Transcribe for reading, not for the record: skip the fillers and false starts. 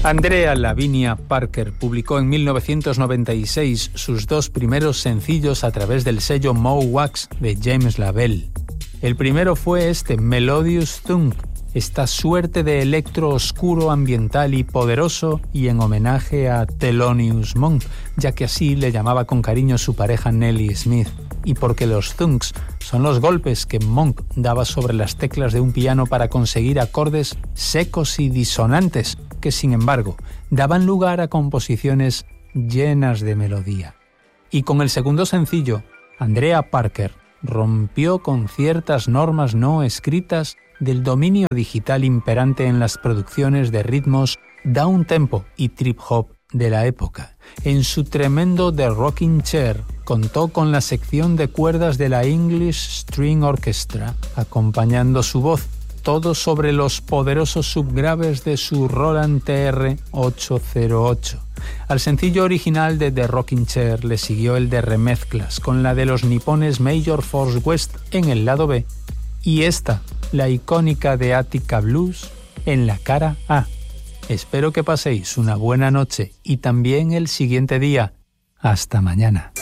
Andrea Lavinia Parker publicó en 1996 sus dos primeros sencillos a través del sello Mo' Wax de James Lavelle. El primero fue este, Melodious Thunk, esta suerte de electro oscuro, ambiental y poderoso, y en homenaje a Thelonious Monk, ya que así le llamaba con cariño su pareja Nellie Smith, y porque los thunks son los golpes que Monk daba sobre las teclas de un piano para conseguir acordes secos y disonantes, que sin embargo daban lugar a composiciones llenas de melodía. Y con el segundo sencillo, Andrea Parker rompió con ciertas normas no escritas del dominio digital imperante en las producciones de ritmos downtempo y trip hop de la época. En su tremendo The Rocking Chair contó con la sección de cuerdas de la English String Orchestra acompañando su voz, todo sobre los poderosos subgraves de su Roland TR-808. Al sencillo original de The Rocking Chair le siguió el de remezclas con la de los nipones Major Force West en el lado B y esta, la icónica de Attica Blues, en la cara A. Espero que paséis una buena noche y también el siguiente día. Hasta mañana.